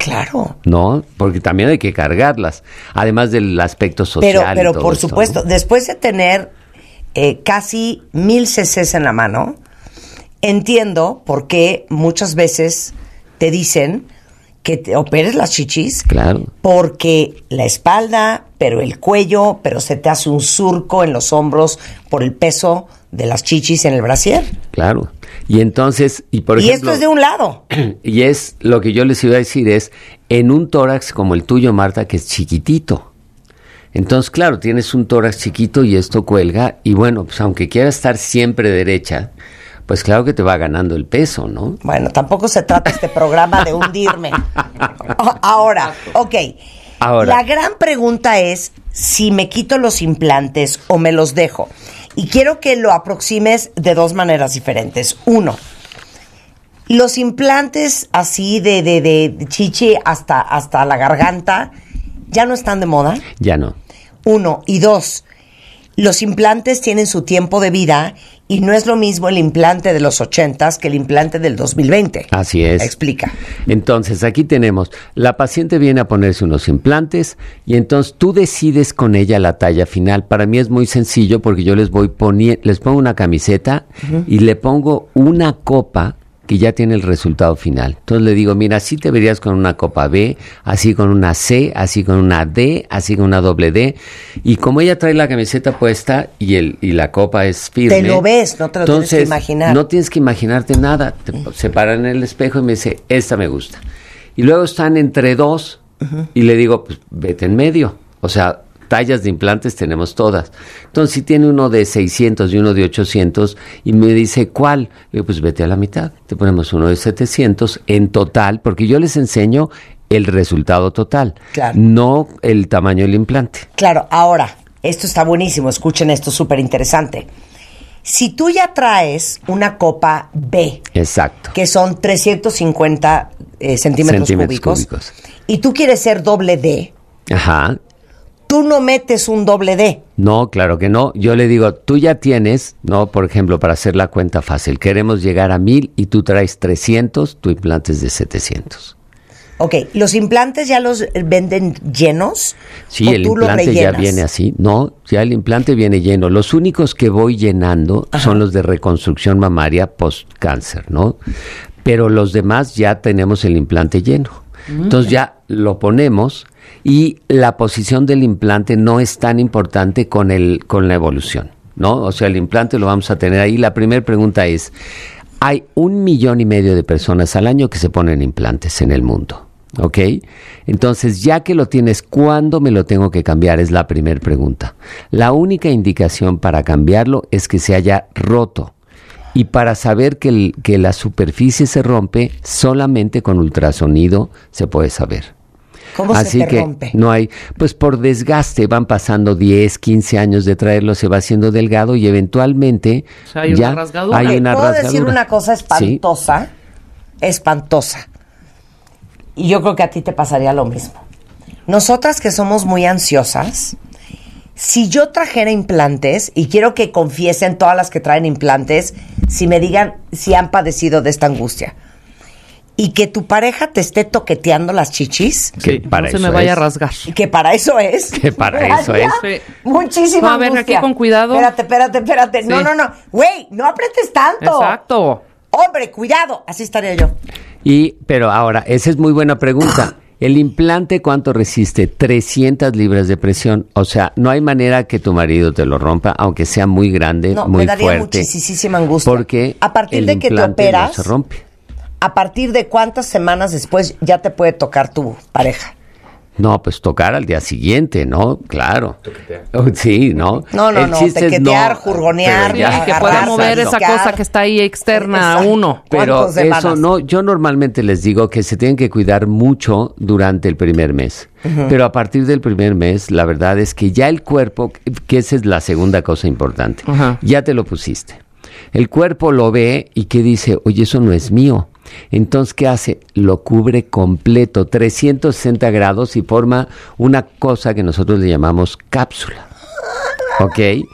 Claro. ¿No? Porque también hay que cargarlas, además del aspecto social. Pero y todo por esto, supuesto, ¿no? después de tener casi 1000 cc's en la mano, entiendo por qué muchas veces te dicen que te operes las chichis. Claro. Porque la espalda, pero el cuello, pero se te hace un surco en los hombros por el peso de las chichis en el brasier. Claro. Y entonces, por ejemplo, esto es de un lado. Y es lo que yo les iba a decir es, en un tórax como el tuyo, Marta, que es chiquitito. Entonces, claro, tienes un tórax chiquito y esto cuelga, y bueno, pues aunque quieras estar siempre derecha, pues claro que te va ganando el peso, ¿no? Bueno, tampoco se trata este programa de hundirme. Ahora, ok. Ahora. La gran pregunta es si me quito los implantes o me los dejo. Y quiero que lo aproximes de dos maneras diferentes. Uno, los implantes así de chichi hasta la garganta, ¿ya no están de moda? Ya no. Uno. Y dos, los implantes tienen su tiempo de vida y no es lo mismo el implante de los 80s que el implante del 2020. Así es. Explica. Entonces, aquí tenemos, la paciente viene a ponerse unos implantes y entonces tú decides con ella la talla final. Para mí es muy sencillo porque yo les pongo una camiseta y le pongo una copa que ya tiene el resultado final. Entonces le digo, mira, así te verías con una copa B, así con una C, así con una D, así con una doble D. Y como ella trae la camiseta puesta y la copa es firme. Te lo ves, no te lo tienes que imaginar. No tienes que imaginarte nada. Se paran en el espejo y me dice, esta me gusta. Y luego están entre dos y le digo, pues vete en medio. O sea, tallas de implantes tenemos todas. Entonces, si tiene uno de 600 y uno de 800 y me dice, ¿cuál? Le digo, pues vete a la mitad. Te ponemos uno de 700 en total, porque yo les enseño el resultado total, claro, no el tamaño del implante. Claro, ahora, esto está buenísimo, escuchen esto, súper interesante. Si tú ya traes una copa B, exacto, que son 350 centímetros cúbicos, y tú quieres ser doble D, ajá, tú no metes un doble D. No, claro que no. Yo le digo, tú ya tienes, no, por ejemplo, para hacer la cuenta fácil, queremos llegar a 1000 y tú traes 300, tu implante es de 700. Ok, ¿los implantes ya los venden llenos? Sí, el implante ya viene así. No, ya el implante viene lleno. Los únicos que voy llenando son los de reconstrucción mamaria post-cáncer, ¿no? Pero los demás ya tenemos el implante lleno. Entonces ya lo ponemos y la posición del implante no es tan importante con la evolución, ¿no? O sea, el implante lo vamos a tener ahí. La primera pregunta es, hay 1,5 millones de personas al año que se ponen implantes en el mundo, ¿ok? Entonces, ya que lo tienes, ¿cuándo me lo tengo que cambiar? Es la primera pregunta. La única indicación para cambiarlo es que se haya roto. Y para saber que la superficie se rompe, solamente con ultrasonido se puede saber. ¿Cómo Así se te que rompe? No hay, pues por desgaste van pasando 10, 15 años de traerlo, se va haciendo delgado y eventualmente o sea, hay ya una rasgadura. hay una ¿Puedo rasgadura. decir una cosa espantosa? Sí. Espantosa. Y yo creo que a ti te pasaría lo mismo. Nosotras que somos muy ansiosas, si yo trajera implantes, y quiero que confiesen todas las que traen implantes, si me digan si han padecido de esta angustia, y que tu pareja te esté toqueteando las chichis, Que para no se eso me vaya es. a rasgar. y que para eso es. Que para eso es. Sí. Muchísima No, a ver, angustia. aquí con cuidado. Espérate. Sí. No. Güey, no aprietes tanto. Exacto. Hombre, cuidado. Así estaría yo. Pero ahora, esa es muy buena pregunta. ¿El implante cuánto resiste? 300 libras de presión. O sea, no hay manera que tu marido te lo rompa, aunque sea muy grande, No, muy me daría fuerte. muchísima angustia. Porque a partir el de que te implante operas, no se rompe. ¿a partir de cuántas semanas después ya te puede tocar tu pareja? No, pues tocar al día siguiente, ¿no? Claro. Sí, ¿no? No, El chiste es tequetear, jurgonear, pero ya- Sí, que pueda agarrar, mover esa salpicar. cosa que está ahí externa a Exacto. uno. Pero ¿Cuántas semanas? eso no, yo normalmente les digo que se tienen que cuidar mucho durante el primer mes. Pero a partir del primer mes, la verdad es que ya el cuerpo, que esa es la segunda cosa importante, Ajá. ya te lo pusiste. El cuerpo lo ve y que dice, oye, eso no es mío. Entonces, ¿qué hace? Lo cubre completo, 360 grados y forma una cosa que nosotros le llamamos cápsula. ¿Ok?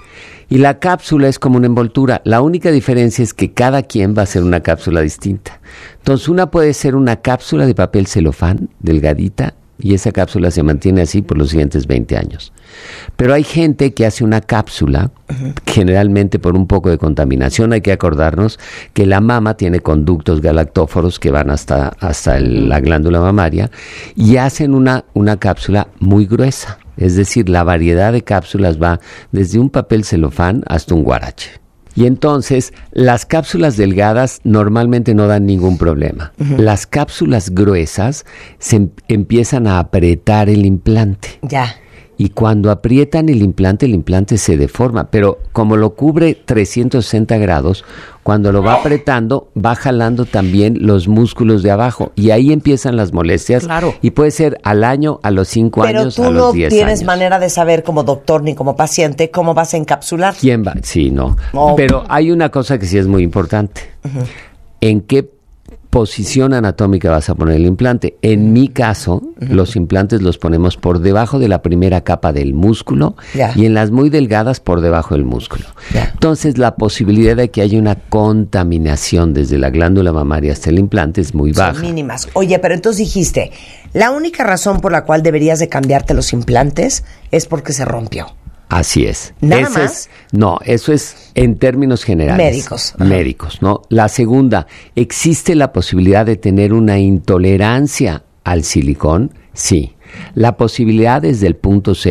Y la cápsula es como una envoltura. La única diferencia es que cada quien va a hacer una cápsula distinta. Entonces, una puede ser una cápsula de papel celofán, delgadita, y esa cápsula se mantiene así por los siguientes 20 años. Pero hay gente que hace una cápsula, generalmente por un poco de contaminación. Hay que acordarnos que la mama tiene conductos galactóforos que van hasta la glándula mamaria, y hacen una cápsula muy gruesa. Es decir, la variedad de cápsulas va desde un papel celofán hasta un guarache. Y entonces, las cápsulas delgadas normalmente no dan ningún problema. Las cápsulas gruesas se empiezan a apretar el implante. Ya. Y cuando aprietan el implante se deforma. Pero como lo cubre 360 grados, cuando lo va apretando, va jalando también los músculos de abajo. Y ahí empiezan las molestias. Claro. Y puede ser al año, a los 5 años, a los 10 años. Pero tú no tienes manera de saber como doctor ni como paciente cómo vas a encapsular. ¿Quién va? Sí, no. Pero hay una cosa que sí es muy importante. ¿En qué posición anatómica vas a poner el implante? En mi caso, los implantes los ponemos por debajo de la primera capa del músculo y en las muy delgadas por debajo del músculo. Entonces, la posibilidad de que haya una contaminación desde la glándula mamaria hasta el implante es muy baja. Son mínimas. Oye, pero entonces dijiste, la única razón por la cual deberías de cambiarte los implantes es porque se rompió. Así es. ¿Nada más? No, eso es en términos generales. Médicos. Médicos, ¿no? La segunda, ¿existe la posibilidad de tener una intolerancia al silicón? Sí. La posibilidad es del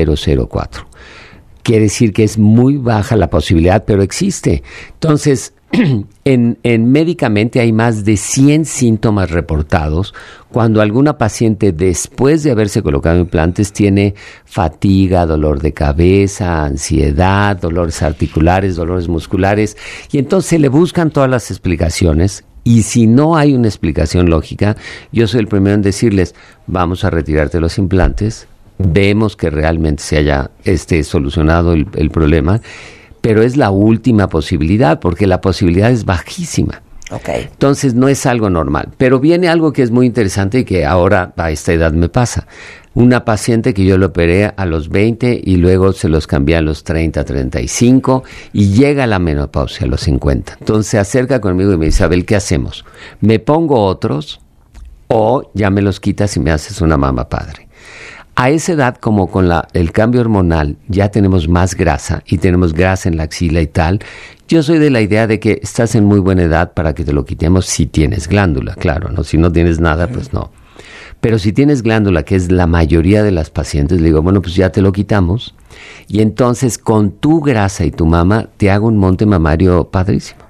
0.004. Quiere decir que es muy baja la posibilidad, pero existe. Entonces, médicamente hay más de 100 síntomas reportados cuando alguna paciente, después de haberse colocado implantes, tiene fatiga, dolor de cabeza, ansiedad, dolores articulares, dolores musculares, y entonces le buscan todas las explicaciones. Y si no hay una explicación lógica, yo soy el primero en decirles, vamos a retirarte los implantes, vemos que realmente se haya solucionado el problema, pero es la última posibilidad, porque la posibilidad es bajísima. Okay. Entonces no es algo normal. Pero viene algo que es muy interesante y que ahora a esta edad me pasa. Una paciente que yo le operé a los 20 y luego se los cambié a los 30, 35 y llega a la menopausia a los 50. Entonces se acerca conmigo y me dice, Abel, ¿qué hacemos? ¿Me pongo otros o ya me los quitas y me haces una mama padre? A esa edad, como con el cambio hormonal, ya tenemos más grasa y tenemos grasa en la axila y tal. Yo soy de la idea de que estás en muy buena edad para que te lo quitemos si tienes glándula, claro, ¿no? Si no tienes nada, pues no. Pero si tienes glándula, que es la mayoría de las pacientes, le digo, bueno, pues ya te lo quitamos. Y entonces con tu grasa y tu mama te hago un monte mamario padrísimo.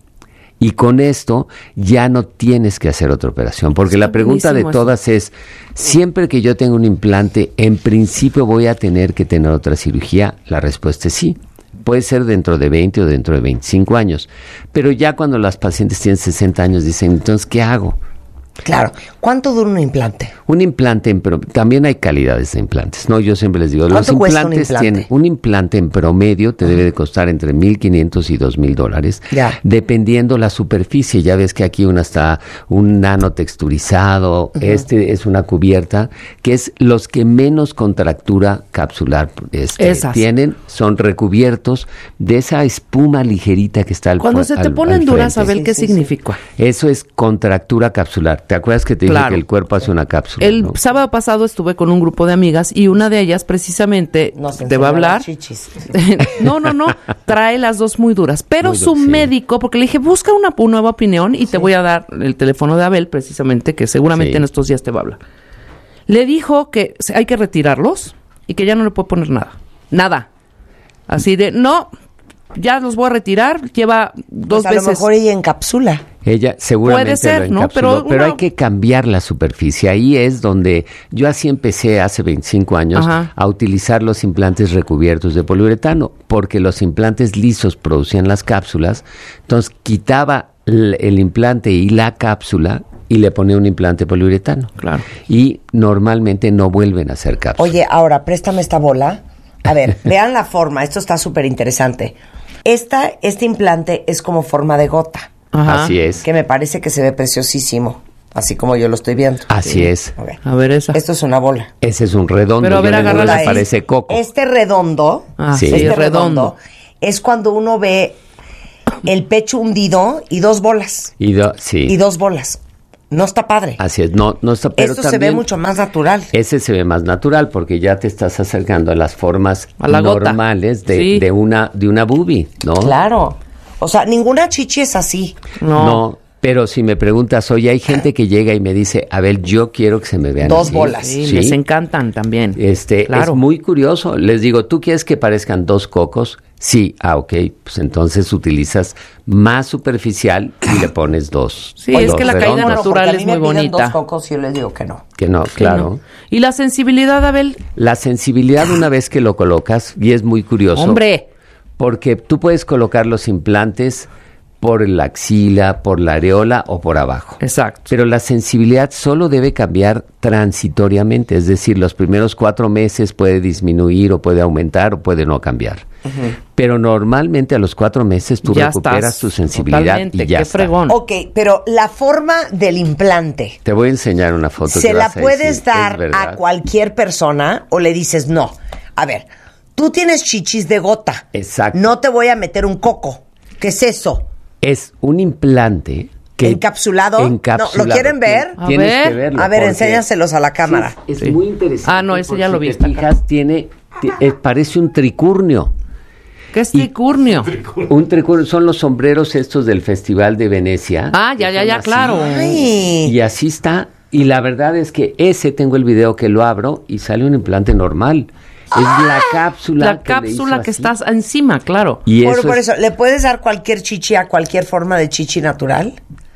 Y con esto ya no tienes que hacer otra operación, porque la pregunta de todas es, siempre que yo tenga un implante, ¿en principio voy a tener que tener otra cirugía? La respuesta es sí. Puede ser dentro de 20 o dentro de 25 años. Pero ya cuando las pacientes tienen 60 años dicen, entonces, ¿qué hago? Claro. ¿Cuánto dura un implante? Un implante, pero también hay calidades de implantes, ¿no? Yo siempre les digo, los implantes tienen un implante en promedio te debe de costar entre $1,500 y $2,000, dependiendo la superficie. Ya ves que aquí está un nanotexturizado, es una cubierta, que es los que menos contractura capsular tienen, son recubiertos de esa espuma ligerita que está al frente. Cuando se te ponen duras, Abel, ¿qué significa? Eso es contractura capsular. ¿Te acuerdas que te dije que el cuerpo hace una cápsula? El sábado pasado estuve con un grupo de amigas y una de ellas precisamente te va a hablar. No, trae las dos muy duras. Pero muy médico, porque le dije, busca una nueva opinión y te voy a dar el teléfono de Abel, precisamente, que seguramente en estos días te va a hablar. Le dijo que hay que retirarlos y que ya no le puede poner nada. Nada. Así de, no, ya los voy a retirar, lleva dos veces. A lo mejor ella encapsula. Ella seguramente puede ser, lo encapsuló, ¿no? Pero hay que cambiar la superficie. Ahí es donde yo así empecé hace 25 años a utilizar los implantes recubiertos de poliuretano, porque los implantes lisos producían las cápsulas, entonces quitaba el implante y la cápsula y le ponía un implante poliuretano. Claro. Y normalmente no vuelven a hacer cápsulas. Oye, ahora, préstame esta bola. A ver, vean la forma, esto está súper interesante. Este implante es como forma de gota. Así es. Que me parece que se ve preciosísimo, así como yo lo estoy viendo. Así es. A ver esa. Esto es una bola. Ese es un redondo. Pero a ver, agárrala. Parece coco. Este redondo. Sí, redondo es cuando uno ve el pecho hundido y 2 bolas. Sí. Y 2 bolas. No está padre. Así es, no está, pero esto se ve mucho más natural. Ese se ve más natural porque ya te estás acercando a las formas normales de una boobie, ¿no? Claro. O sea, ninguna chichi es así. No, pero si me preguntas, oye, hay gente que llega y me dice, a ver, yo quiero que se me vean 2 bolas. Sí, les encantan también. Claro. Es muy curioso. Les digo, ¿tú quieres que parezcan 2 cocos? Sí, ok, pues entonces utilizas más superficial y le pones 2. Sí, es que la caída natural es muy bonita. 2 cocos y yo les digo que no. Que no, claro. No. ¿Y la sensibilidad, Abel? La sensibilidad una vez que lo colocas, y es muy curioso. ¡Hombre! Porque tú puedes colocar los implantes por la axila, por la areola o por abajo. Exacto. Pero la sensibilidad solo debe cambiar transitoriamente, es decir, los primeros 4 meses puede disminuir o puede aumentar o puede no cambiar. Pero normalmente a los 4 meses tú ya recuperas tu sensibilidad y ya está. Fregón. Ok, pero la forma del implante. Te voy a enseñar una foto. ¿Se la puedes dar a cualquier persona o le dices no? A ver, tú tienes chichis de gota. Exacto. No te voy a meter un coco. ¿Qué es eso? Es un implante que ¿Encapsulado? No, ¿lo quieren ver? Tienes que verlo. A ver, enséñaselos a la cámara. Sí, es muy interesante. Ah, no, ese ya lo vi. Si te fijas, parece un tricurnio. ¿Qué es tricurnio? Un tricurnio son los sombreros estos del Festival de Venecia. Ah, ya, claro. Ay. Y así está. Y la verdad es que tengo el video que lo abro y sale un implante normal. Es la cápsula. La cápsula que estás encima, claro. Y por eso, ¿le puedes dar cualquier chichi a cualquier forma de chichi natural?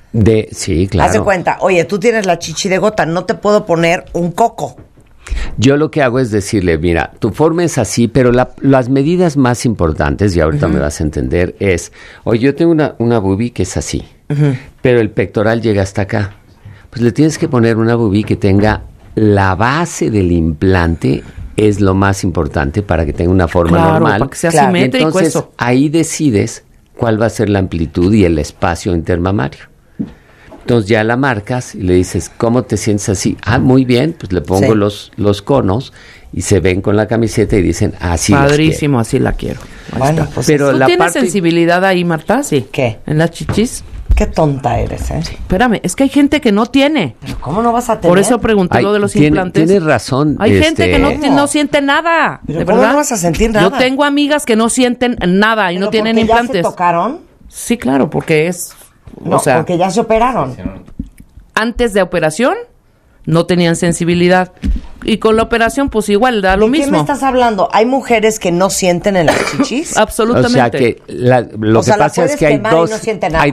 Sí, claro. Haz de cuenta, oye, tú tienes la chichi de gota, no te puedo poner un coco. Yo lo que hago es decirle, mira, tu forma es así, pero las medidas más importantes, y ahorita me vas a entender, es, oye, yo tengo una boobie que es así, pero el pectoral llega hasta acá. Pues le tienes que poner una boobie que tenga la base del implante, es lo más importante para que tenga una forma normal. Para que sea simétrico. Entonces, eso. ahí decides cuál va a ser la amplitud y el espacio intermamario. Entonces ya la marcas y le dices, ¿cómo te sientes así? Ah, muy bien, pues le pongo los conos y se ven con la camiseta y dicen, así padrísimo, así la quiero. Bueno, pues pero ¿tú tienes sensibilidad ahí, Marta? Sí. ¿Qué? ¿En las chichis? Qué tonta eres, ¿eh? Sí. Espérame, es que hay gente que no tiene. ¿Pero cómo no vas a tener? Por eso pregunté lo de los implantes. Tienes razón. Hay gente que no siente nada. ¿Pero ¿de cómo verdad? no vas a sentir nada? Yo tengo amigas que no sienten nada y no tienen implantes. ¿Ya se tocaron? Sí, claro, porque es... No, porque ya se operaron. Antes de operación no tenían sensibilidad. Y con la operación, pues igual, da lo mismo. ¿De qué me estás hablando? ¿Hay mujeres que no sienten en las chichis? Absolutamente. O sea, que lo que pasa es que hay dos... Y no siente nada.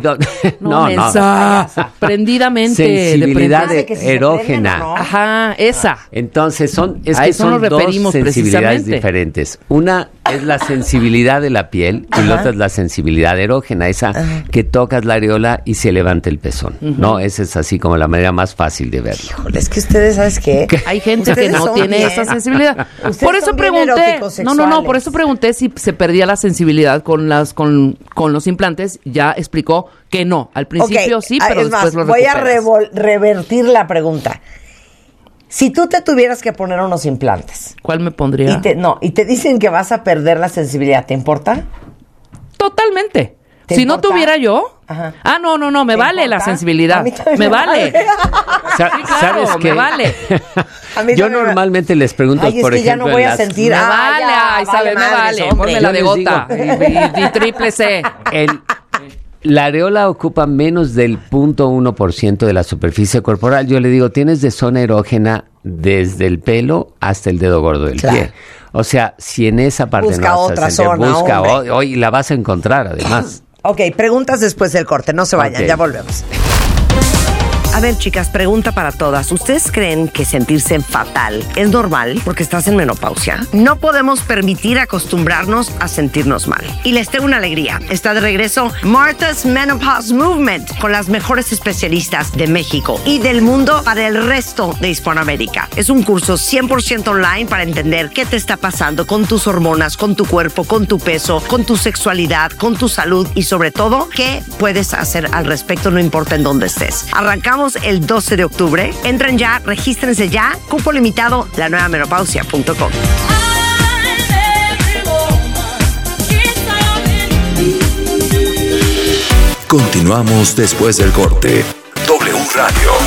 No. Prendidamente. Sensibilidad erógena. ¿no? Ajá, esa. Entonces, son nos referimos dos sensibilidades precisamente. diferentes. Una es la sensibilidad de la piel y la otra es la sensibilidad erógena, esa que tocas la areola y se levanta el pezón. No, esa es así como la manera más fácil de verlo. Híjole, es que ustedes, ¿sabes qué? Hay gente que no tiene esa sensibilidad. Por eso pregunté. No, por eso pregunté si se perdía la sensibilidad con los implantes. Ya explicó que no. Al principio sí, pero después lo recuperas. Voy a revertir la pregunta. Si tú te tuvieras que poner unos implantes. ¿Cuál me pondría? Y te dicen que vas a perder la sensibilidad, ¿te importa? Totalmente. Si no tuviera yo... Ajá. Ah, no, me vale importa? la sensibilidad. Me vale. ¿Sabes qué? Me vale. Yo normalmente les pregunto, por ejemplo... ya no voy a sentir... Me vale. Ponme la de gota. Y triple C. La areola ocupa menos del 0.1% de la superficie corporal. Yo le digo, tienes de zona erógena desde el pelo hasta el dedo gordo del pie. O sea, si en esa parte busca no vas otra a sentir, zona, busca hoy la vas a encontrar además. Ok, preguntas después del corte, no se vayan, ya volvemos. A ver, chicas, pregunta para todas. ¿Ustedes creen que sentirse fatal es normal porque estás en menopausia? No podemos permitir acostumbrarnos a sentirnos mal. Y les tengo una alegría. Está de regreso Martha's Menopause Movement con las mejores especialistas de México y del mundo para el resto de Hispanoamérica. Es un curso 100% online para entender qué te está pasando con tus hormonas, con tu cuerpo, con tu peso, con tu sexualidad, con tu salud y sobre todo, qué puedes hacer al respecto, no importa en dónde estés. Arrancamos el 12 de octubre. Entren ya, regístrense ya. Cupo limitado, lanuevamenopausia.com. Continuamos después del corte. W Radio